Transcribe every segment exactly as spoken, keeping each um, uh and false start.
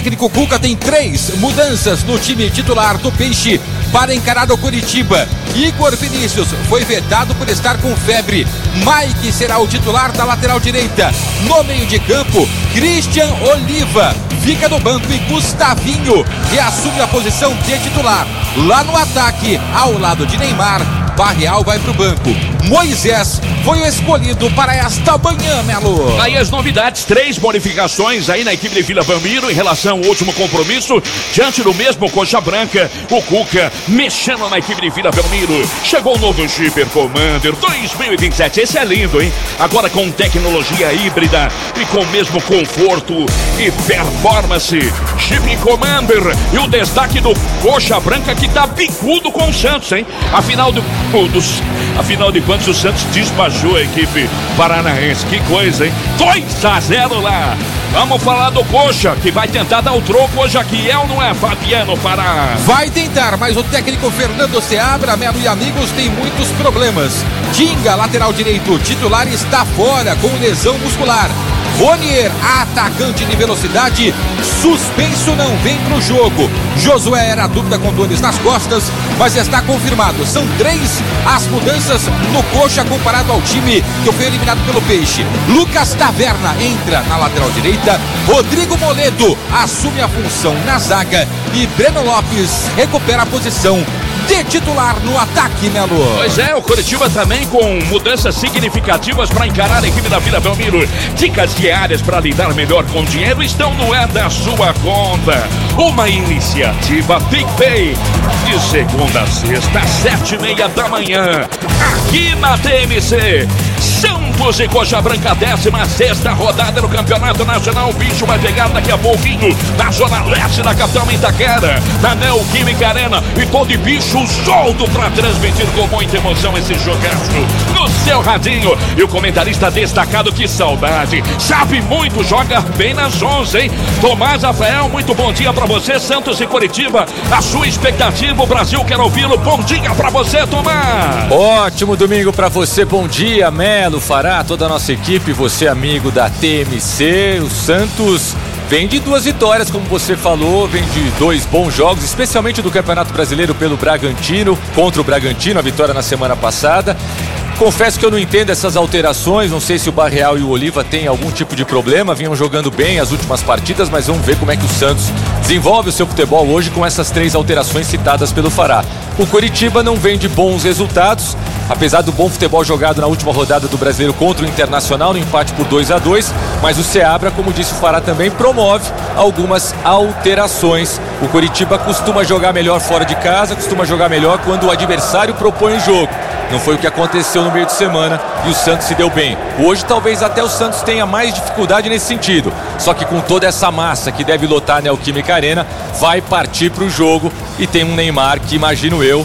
O técnico Cuca tem três mudanças no time titular do Peixe para encarar o Coritiba. Igor Vinícius foi vetado por estar com febre. Mike será o titular da lateral direita. No meio de campo, Christian Oliva fica no banco e Gustavinho reassume a posição de titular. Lá no ataque, ao lado de Neymar, Barreal vai pro banco. Moisés foi o escolhido para esta manhã, Melo. Aí as novidades, três bonificações aí na equipe de Vila Belmiro em relação ao último compromisso. Diante do mesmo Coxa Branca, o Cuca mexendo na equipe de Vila Belmiro. Chegou o novo Jeep Commander dois mil e vinte e sete. Esse é lindo, hein? Agora com tecnologia híbrida e com o mesmo conforto e performance. Jeep Commander e o destaque do Coxa Branca que tá bicudo com o Santos, hein? Afinal do, dos, afinal de contas o Santos despachou a equipe paranaense. Que coisa, hein? dois a zero lá. Vamos falar do Coxa, que vai tentar dar o troco hoje aqui, é ou não é, Fabiano Pará? Vai tentar, mas o técnico Fernando Seabra, Melo e amigos, tem muitos problemas. Tinga, lateral direito, titular, está fora com lesão muscular. Ronier, atacante de velocidade, suspenso, não vem pro jogo. Josué era dúvida com dores nas costas, mas está confirmado. São três as mudanças no Coxa comparado ao time que foi eliminado pelo Peixe. Lucas Taverna entra na lateral direita, Rodrigo Moledo assume a função na zaga e Breno Lopes recupera a posição de titular no ataque, Melo. Pois é, o Coritiba também com mudanças significativas para encarar a equipe da Vila Belmiro. Dicas diárias para lidar melhor com o dinheiro estão no É da Sua Conta. Uma iniciativa PicPay de segunda a sexta, sete e meia da manhã, aqui na T M C. Santos e Coxa Branca, décima sexta rodada no Campeonato Nacional. O bicho vai pegar daqui a pouquinho na zona leste da capital Itaquera, na Neoquímica Arena. E tô de bicho solto pra transmitir com muita emoção esse jogaço no seu radinho. E o comentarista destacado, que saudade, sabe muito, joga bem nas onze, hein? Tomás Rafael, muito bom dia pra você. Santos e Coritiba, a sua expectativa, o Brasil quer ouvi-lo. Bom dia pra você, Tomás. Ótimo domingo pra você, bom dia, Melo, Fará, toda a nossa equipe, você amigo da T M C. O Santos vem de duas vitórias, como você falou, vem de dois bons jogos, especialmente do Campeonato Brasileiro pelo Bragantino, contra o Bragantino, a vitória na semana passada. Confesso que eu não entendo essas alterações, não sei se o Barreal e o Oliva têm algum tipo de problema, vinham jogando bem as últimas partidas, mas vamos ver como é que o Santos desenvolve o seu futebol hoje com essas três alterações citadas pelo Fará. O Coritiba não vem de bons resultados, apesar do bom futebol jogado na última rodada do Brasileiro contra o Internacional, no empate por dois a dois, mas o Seabra, como disse o Fará também, promove algumas alterações. O Coritiba costuma jogar melhor fora de casa, costuma jogar melhor quando o adversário propõe o jogo. Não foi o que aconteceu no meio de semana e o Santos se deu bem. Hoje talvez até o Santos tenha mais dificuldade nesse sentido. Só que com toda essa massa que deve lotar a Neoquímica Arena, vai partir para o jogo e tem um Neymar que, imagino eu,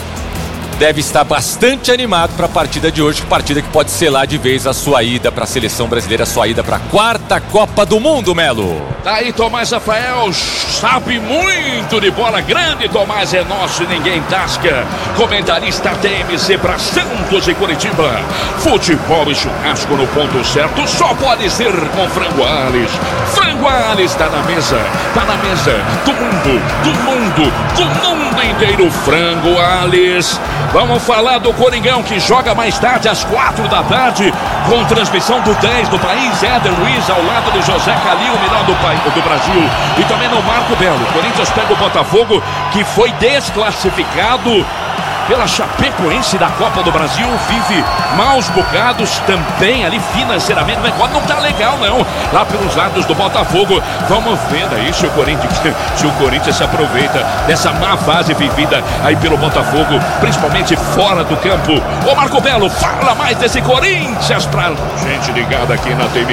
deve estar bastante animado para a partida de hoje, partida que pode selar de vez a sua ida para a seleção brasileira, a sua ida para a quarta Copa do Mundo, Melo. Tá aí Tomás Rafael, sabe muito de bola, grande Tomás, é nosso e ninguém tasca. Comentarista T M C para Santos e Coritiba. Futebol e churrasco no ponto certo só pode ser com Frango Ales. Frango Ales tá na mesa, tá na mesa do mundo, do mundo, do mundo inteiro. Frango Ales. Vamos falar do Coringão, que joga mais tarde, às quatro da tarde, com transmissão do dez do país, Éder Luiz, ao lado do José Calil, o melhor do, país, do Brasil, e também no Marco Belo. O Corinthians pega o Botafogo, que foi desclassificado pela Chapecoense da Copa do Brasil, vive maus bocados também ali financeiramente, o negócio não tá legal não, lá pelos lados do Botafogo. Vamos vendo aí se o Corinthians, se o Corinthians se aproveita dessa má fase vivida aí pelo Botafogo, principalmente fora do campo. Ô Marco Belo, fala mais desse Corinthians pra gente ligada aqui na T V.